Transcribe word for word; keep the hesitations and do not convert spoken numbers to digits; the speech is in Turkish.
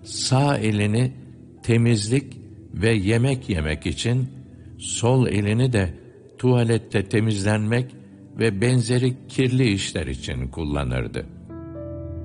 sağ elini temizlik ve yemek yemek için, sol elini de tuvalette temizlenmek ve benzeri kirli işler için kullanırdı.